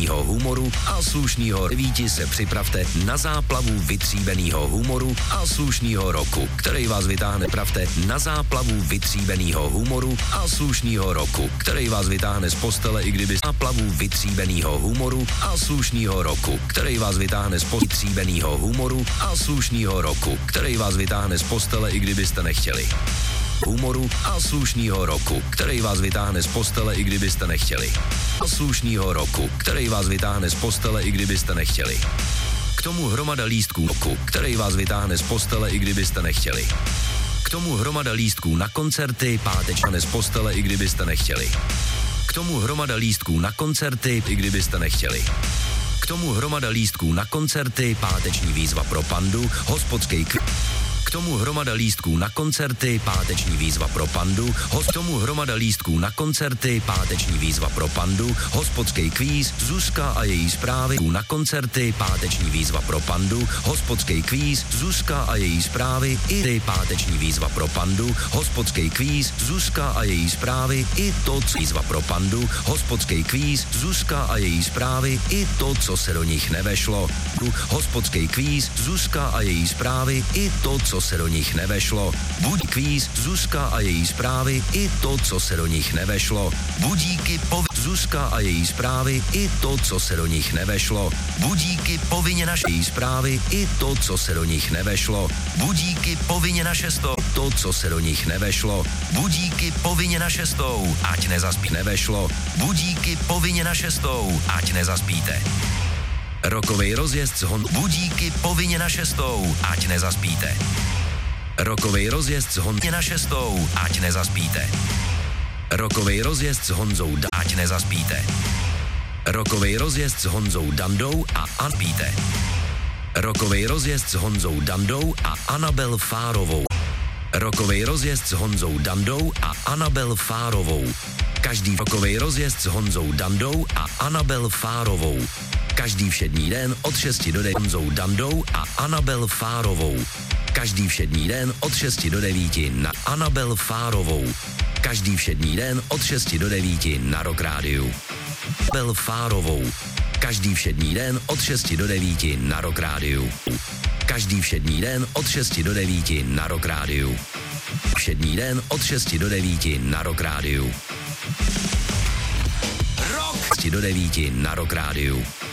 vytříbeného humoru a slušného víti se připravte na záplavu vytříbeného humoru a slušného roku, který vás vytáhne na záplavu vytříbeného humoru a slušného roku, který vás vytáhne z postele, i kdyby záplavu vytříbeného humoru a slušného roku, který vás vytáhne z vytříbeného humoru a slušného roku, který vás vytáhne z postele, i kdybyste nechtěli. Humoru a slušného roku, který vás vytáhne z postele, i kdybyste nechtěli. A slušného roku, který vás vytáhne z postele, i kdybyste nechtěli. K tomu hromada lístků, který vás vytáhne z postele, i kdybyste nechtěli. K tomu hromada lístků na koncerty, pátečné z postele, i kdybyste nechtěli. K tomu hromada lístků na koncerty, i kdybyste nechtěli. K tomu hromada lístků na koncerty, páteční výzva pro Pandu, hospodský K tomu hromada lístků na koncerty, páteční výzva pro Pandu, k tomu hromada lístků na koncerty, páteční výzva pro Pandu, hospodský kvíz, Zuzka a její zprávy na koncerty, páteční výzva pro Pandu, hospodský kvíz, Zuzka a její zprávy, i páteční výzva pro Pandu, hospodský kvíz, Zuzka a její zprávy, i to, co výzva pro Pandu, hospodský kvíz, Zuzka a její zprávy, i to, co se do nich nevešlo. Hospodský kvíz, Zuzka a její zprávy, i to, co se do nich nevešlo. Buď kvíz, Zuzka a její zprávy, i to, co se do nich nevešlo. Budíky Zuzka a její zprávy, i to, co se do nich nevešlo. Budíky povinně na její zprávy, i to, co se do nich nevešlo. Budíky povinně na 6, to, co se do nich nevešlo. Budíky povinně na 6, ať nezaspí, nevešlo. Budíky povinně na 6, ať nezaspíte. Rokovej rozjezd s budíky povinně na 6, ať nezaspíte. Rokovej rozjezd s Honzou na 6, ať nezaspíte. Rokovej rozjezd s Honzou, ať nezaspíte. Rokovej rozjezd s Honzou Dandou a Anpíte. Rokovej rozjezd s Honzou Dandou a Anabel Fárovou. Rokovej rozjezd s Honzou Dandou a Anabel Fárovou. Každý rokovej rozjezd s Honzou Dandou a Anabel Fárovou. Každý všední den od 6 do 9 Honzou Dandou a Anabel Fárovou. Každý všední den od 6 do 9 na Anabel Fárovou. Každý všední den od 6 do 9 na Rock Rádiu. Anabel Fárovou. Každý všední den od 6 do 9 na Rock Rádiu. Každý všední den od 6 do 9 na Rock Rádiu. Všední den od 6 do 9 na Rock Rádiu. Rock! 6 do 9 na Rock Rádiu.